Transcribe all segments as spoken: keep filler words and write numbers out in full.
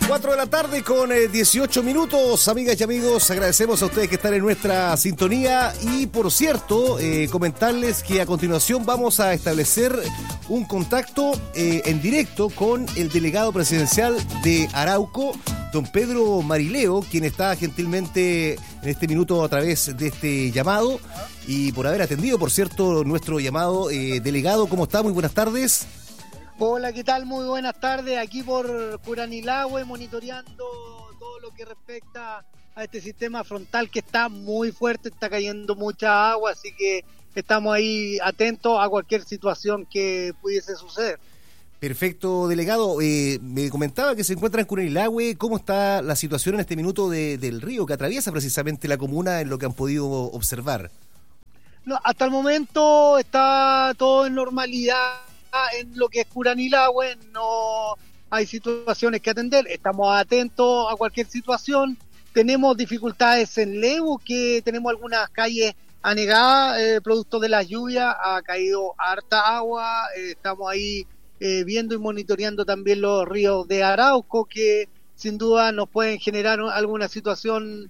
cuatro de la tarde con eh, dieciocho minutos, amigas y amigos, agradecemos a ustedes que están en nuestra sintonía y por cierto, eh, comentarles que a continuación vamos a establecer un contacto eh, en directo con el delegado presidencial de Arauco, don Pedro Marileo, quien está gentilmente en este minuto a través de este llamado y por haber atendido, por cierto, nuestro llamado. Eh, delegado, ¿cómo está? Muy buenas tardes. Hola, ¿qué tal? Muy buenas tardes. Aquí por Curanilahue, monitoreando todo lo que respecta a este sistema frontal que está muy fuerte, está cayendo mucha agua, así que estamos ahí atentos a cualquier situación que pudiese suceder. Perfecto, delegado. Eh, me comentaba que se encuentra en Curanilahue. ¿Cómo está la situación en este minuto de, del río que atraviesa precisamente la comuna en lo que han podido observar? No, hasta el momento está todo en normalidad. En lo que es Curanilahue no hay situaciones que atender, estamos atentos a cualquier situación. Tenemos dificultades en Lebu, que tenemos algunas calles anegadas, eh, producto de la lluvia, ha caído harta agua, eh, estamos ahí eh, viendo y monitoreando también los ríos de Arauco, que sin duda nos pueden generar alguna situación,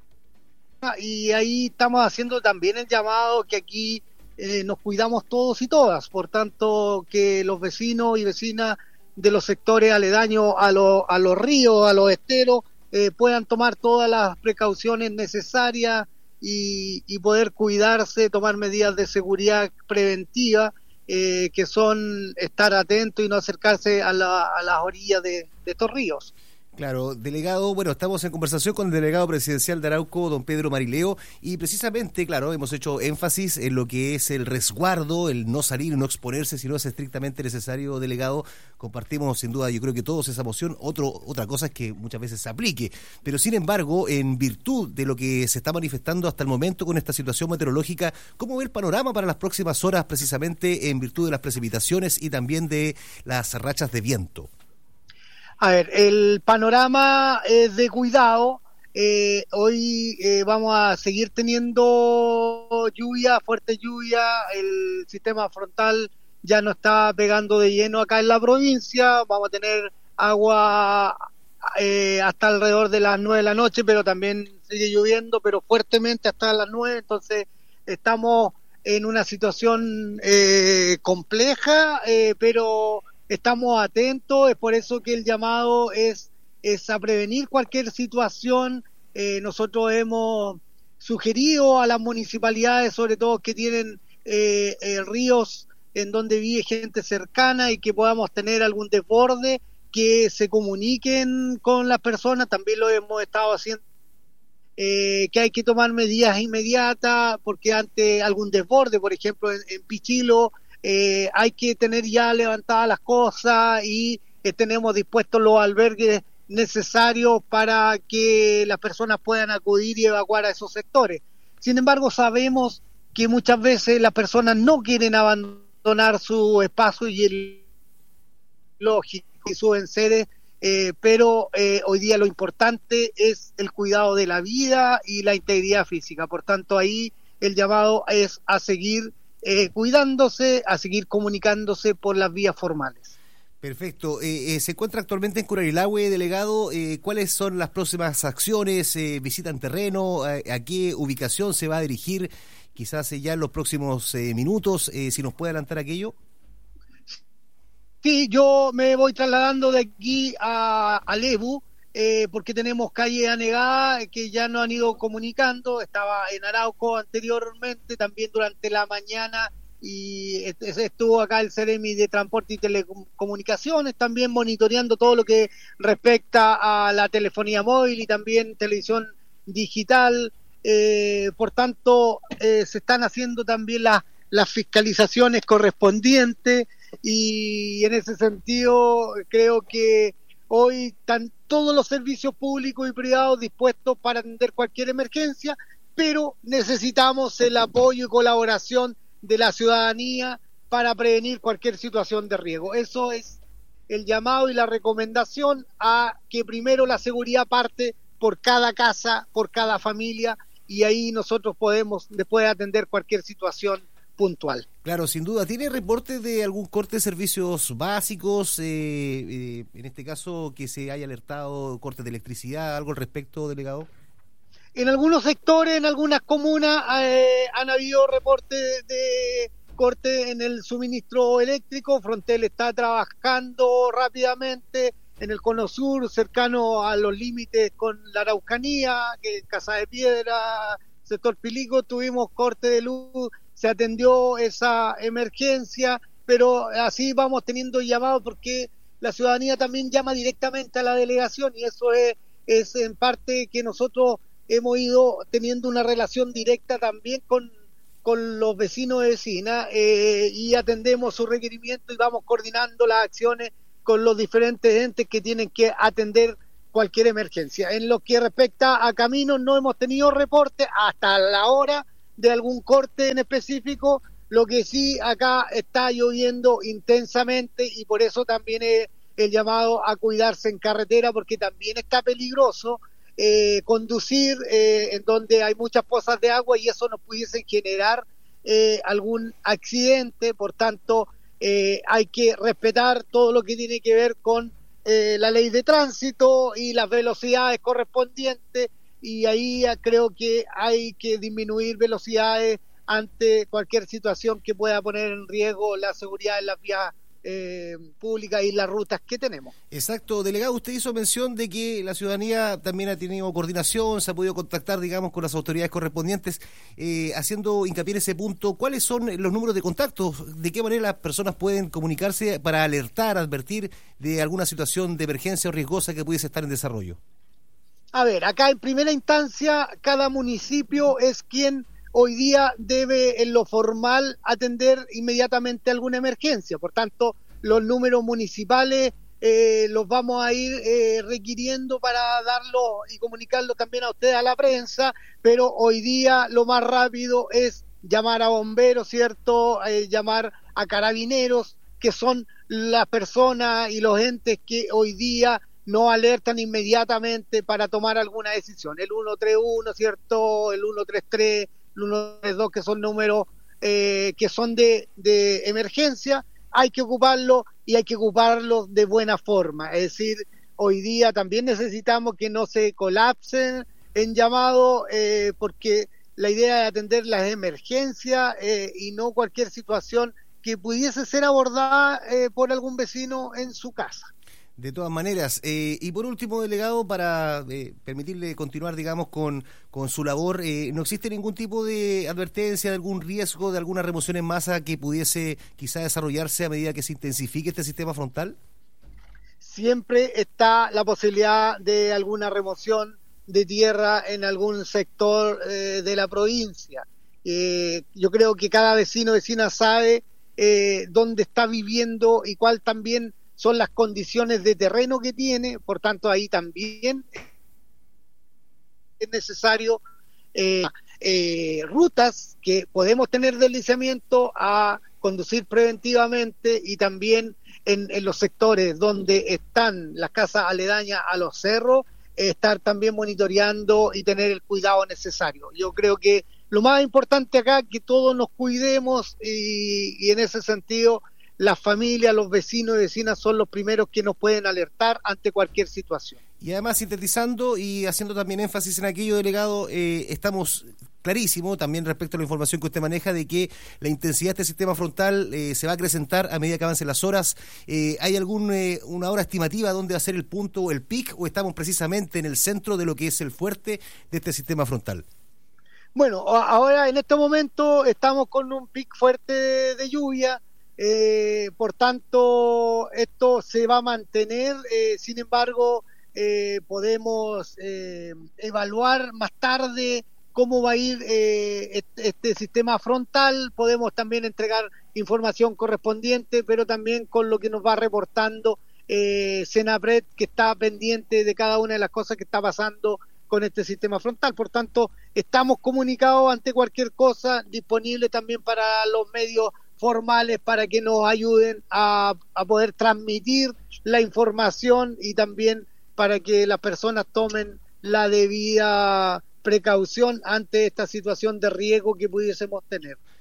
y ahí estamos haciendo también el llamado que aquí Eh, nos cuidamos todos y todas, por tanto que los vecinos y vecinas de los sectores aledaños a, lo, a los ríos, a los esteros, eh, puedan tomar todas las precauciones necesarias y, y poder cuidarse, tomar medidas de seguridad preventiva, eh, que son estar atentos y no acercarse a, la, a las orillas de, de estos ríos. Claro, delegado, bueno, estamos en conversación con el delegado presidencial de Arauco, don Pedro Marileo, y precisamente, claro, hemos hecho énfasis en lo que es el resguardo, el no salir, no exponerse si no es estrictamente necesario, delegado. Compartimos sin duda, yo creo que todos esa moción. Otro, otra cosa es que muchas veces se aplique, pero sin embargo, en virtud de lo que se está manifestando hasta el momento con esta situación meteorológica, ¿cómo ve el panorama para las próximas horas precisamente en virtud de las precipitaciones y también de las rachas de viento? A ver, el panorama es de cuidado. Eh, hoy eh, vamos a seguir teniendo lluvia, fuerte lluvia. El sistema frontal ya no está pegando de lleno acá en la provincia. Vamos a tener agua eh, hasta alrededor de las nueve de la noche, pero también sigue lloviendo, pero fuertemente hasta las nueve. Entonces estamos en una situación eh, compleja, eh, pero estamos atentos. Es por eso que el llamado es, es a prevenir cualquier situación. Eh, nosotros hemos sugerido a las municipalidades, sobre todo que tienen eh, eh, ríos en donde vive gente cercana y que podamos tener algún desborde, que se comuniquen con las personas. También lo hemos estado haciendo, eh, que hay que tomar medidas inmediatas, porque ante algún desborde, por ejemplo en, en Pichilo, Eh, hay que tener ya levantadas las cosas y eh, tenemos dispuestos los albergues necesarios para que las personas puedan acudir y evacuar a esos sectores. Sin embargo, sabemos que muchas veces las personas no quieren abandonar su espacio y el lógico y sus enseres, eh, pero eh, hoy día lo importante es el cuidado de la vida y la integridad física. Por tanto, ahí el llamado es a seguir Eh, cuidándose, a seguir comunicándose por las vías formales. Perfecto. Eh, eh, ¿Se encuentra actualmente en Curanilahue, delegado? Eh, ¿Cuáles son las próximas acciones? Eh, ¿Visitan terreno? ¿A, a qué ubicación se va a dirigir? Quizás eh, ya en los próximos eh, minutos, eh, si nos puede adelantar aquello. Sí, yo me voy trasladando de aquí a, a Lebu, eh, porque tenemos calle anegada que ya nos han ido comunicando. Estaba en Arauco anteriormente, también durante la mañana, y estuvo acá el Ceremi de Transporte y Telecomunicaciones, también monitoreando todo lo que respecta a la telefonía móvil y también televisión digital. Eh, por tanto, eh, se están haciendo también las, las fiscalizaciones correspondientes, y en ese sentido creo que hoy están todos los servicios públicos y privados dispuestos para atender cualquier emergencia, pero necesitamos el apoyo y colaboración de la ciudadanía para prevenir cualquier situación de riesgo. Eso es el llamado y la recomendación, a que primero la seguridad parte por cada casa, por cada familia, y ahí nosotros podemos después atender cualquier situación puntual. Claro, sin duda. ¿Tiene reporte de algún corte de servicios básicos? Eh, eh, en este caso, que se haya alertado cortes de electricidad, algo al respecto, delegado. En algunos sectores, en algunas comunas, eh, han habido reportes de corte en el suministro eléctrico. Frontel está trabajando rápidamente en el cono sur, cercano a los límites con la Araucanía, que es Casa de Piedra, sector Pilico, tuvimos corte de luz, se atendió esa emergencia, pero así vamos teniendo llamados porque la ciudadanía también llama directamente a la delegación y eso es, es en parte que nosotros hemos ido teniendo una relación directa también con, con los vecinos y vecinas eh, y atendemos sus requerimientos y vamos coordinando las acciones con los diferentes entes que tienen que atender cualquier emergencia. En lo que respecta a caminos, no hemos tenido reporte hasta la hora de algún corte en específico, lo que sí acá está lloviendo intensamente y por eso también es el llamado a cuidarse en carretera porque también está peligroso eh, conducir eh, en donde hay muchas pozas de agua y eso nos pudiese generar eh, algún accidente, por tanto eh, hay que respetar todo lo que tiene que ver con eh, la ley de tránsito y las velocidades correspondientes y ahí creo que hay que disminuir velocidades ante cualquier situación que pueda poner en riesgo la seguridad en las vías eh, públicas y las rutas que tenemos. Exacto, delegado, usted hizo mención de que la ciudadanía también ha tenido coordinación, se ha podido contactar, digamos, con las autoridades correspondientes, eh, haciendo hincapié en ese punto. ¿Cuáles son los números de contacto? ¿De qué manera las personas pueden comunicarse para alertar, advertir de alguna situación de emergencia o riesgosa que pudiese estar en desarrollo? A ver, acá en primera instancia, cada municipio es quien hoy día debe en lo formal atender inmediatamente alguna emergencia. Por tanto, los números municipales eh, los vamos a ir eh, requiriendo para darlo y comunicarlo también a ustedes, a la prensa, pero hoy día lo más rápido es llamar a bomberos, ¿cierto? Eh, llamar a carabineros, que son las personas y los entes que hoy día no alertan inmediatamente para tomar alguna decisión. El ciento treinta y uno, ¿cierto? El ciento treinta y tres, el ciento treinta y dos, que son números eh, que son de, de emergencia, hay que ocuparlo y hay que ocuparlo de buena forma. Es decir, hoy día también necesitamos que no se colapsen en llamado, eh, porque la idea es atender las emergencias eh, y no cualquier situación que pudiese ser abordada eh, por algún vecino en su casa. De todas maneras, eh, y por último, delegado, para eh, permitirle continuar, digamos, con, con su labor, eh, ¿no existe ningún tipo de advertencia, de algún riesgo, de alguna remoción en masa que pudiese quizá desarrollarse a medida que se intensifique este sistema frontal? Siempre está la posibilidad de alguna remoción de tierra en algún sector eh, de la provincia. Eh, yo creo que cada vecino o vecina sabe eh, dónde está viviendo y cuál también son las condiciones de terreno que tiene, por tanto ahí también es necesario eh, eh, rutas que podemos tener deslizamiento a conducir preventivamente y también en, en los sectores donde están las casas aledañas a los cerros, eh, estar también monitoreando y tener el cuidado necesario. Yo creo que lo más importante acá es que todos nos cuidemos y, y en ese sentido las familias, los vecinos y vecinas son los primeros que nos pueden alertar ante cualquier situación. Y además, sintetizando y haciendo también énfasis en aquello, delegado, eh, estamos clarísimo también respecto a la información que usted maneja de que la intensidad de este sistema frontal eh, se va a acrecentar a medida que avancen las horas. Eh, ¿Hay alguna eh, una hora estimativa donde va a ser el punto o el pic o estamos precisamente en el centro de lo que es el fuerte de este sistema frontal? Bueno, ahora en este momento estamos con un pic fuerte de, de lluvia. Eh, por tanto, esto se va a mantener, eh, sin embargo, eh, podemos eh, evaluar más tarde cómo va a ir eh, este, este sistema frontal, podemos también entregar información correspondiente, pero también con lo que nos va reportando eh, Senapred, que está pendiente de cada una de las cosas que está pasando con este sistema frontal. Por tanto, estamos comunicados ante cualquier cosa, disponible también para los medios formales para que nos ayuden a, a poder transmitir la información y también para que las personas tomen la debida precaución ante esta situación de riesgo que pudiésemos tener.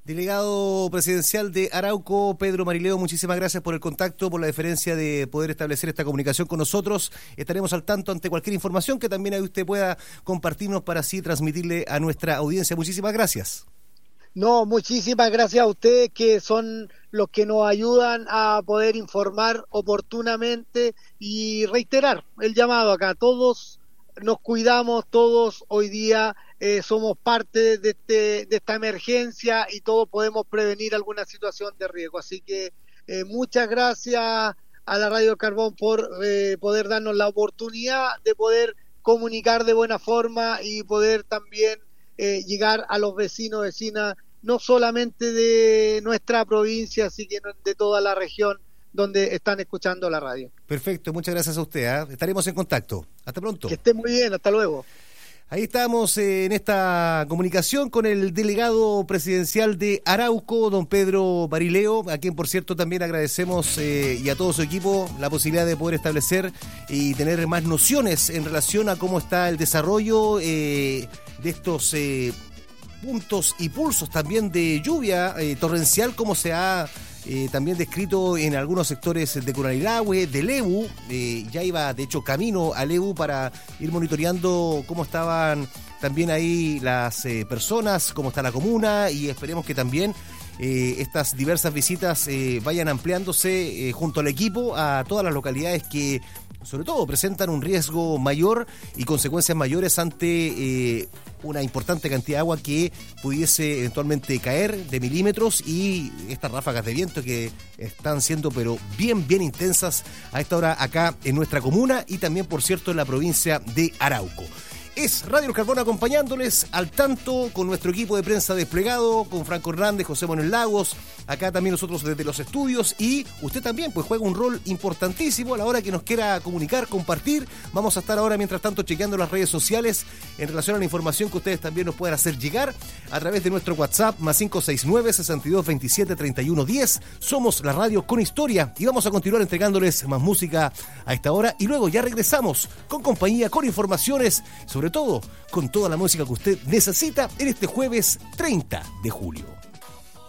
Delegado presidencial de Arauco, Pedro Marileo, muchísimas gracias por el contacto, por la deferencia de poder establecer esta comunicación con nosotros. Estaremos al tanto ante cualquier información que también ahí usted pueda compartirnos para así transmitirle a nuestra audiencia. Muchísimas gracias. No, muchísimas gracias a ustedes, que son los que nos ayudan a poder informar oportunamente y reiterar el llamado acá. Todos nos cuidamos, todos hoy día eh, somos parte de, este, de esta emergencia y todos podemos prevenir alguna situación de riesgo. Así que eh, muchas gracias a la Radio Carbón por eh, poder darnos la oportunidad de poder comunicar de buena forma y poder también eh, llegar a los vecinos, vecinas, no solamente de nuestra provincia, sino de toda la región donde están escuchando la radio. Perfecto, muchas gracias a usted, ¿eh? Estaremos en contacto. Hasta pronto. Que esté muy bien, hasta luego. Ahí estamos eh, en esta comunicación con el delegado presidencial de Arauco, don Pedro Marileo, a quien por cierto también agradecemos eh, y a todo su equipo la posibilidad de poder establecer y tener más nociones en relación a cómo está el desarrollo eh, de estos eh, puntos y pulsos también de lluvia eh, torrencial, como se ha Eh, también descrito en algunos sectores de Curanilahue, de Lebu. Eh, ya iba de hecho camino a Lebu para ir monitoreando cómo estaban también ahí las eh, personas, cómo está la comuna, y esperemos que también eh, estas diversas visitas eh, vayan ampliándose eh, junto al equipo a todas las localidades que sobre todo presentan un riesgo mayor y consecuencias mayores ante eh, una importante cantidad de agua que pudiese eventualmente caer de milímetros, y estas ráfagas de viento que están siendo pero bien, bien intensas a esta hora acá en nuestra comuna y también, por cierto, en la provincia de Arauco. Es Radio Carbón acompañándoles al tanto con nuestro equipo de prensa desplegado, con Franco Hernández, José Manuel Lagos, acá también nosotros desde los estudios, y usted también pues juega un rol importantísimo a la hora que nos quiera comunicar, compartir. Vamos a estar ahora mientras tanto chequeando las redes sociales en relación a la información que ustedes también nos puedan hacer llegar a través de nuestro WhatsApp más cinco seis nueve, sesenta y dos, veintisiete, treinta y uno, diez. Somos la radio con historia y vamos a continuar entregándoles más música a esta hora, y luego ya regresamos con compañía, con informaciones, sobre todo con toda la música que usted necesita en este jueves treinta de julio.